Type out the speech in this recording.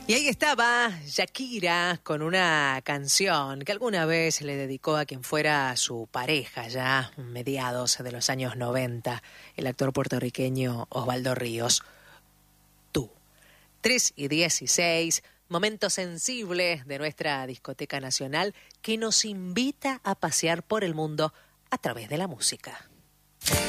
Y ahí estaba Shakira con una canción que alguna vez le dedicó a quien fuera su pareja ya mediados de los años 90, el actor puertorriqueño Osvaldo Ríos. Tú. 3:16, momento sensible de nuestra discoteca nacional que nos invita a pasear por el mundo a través de la música.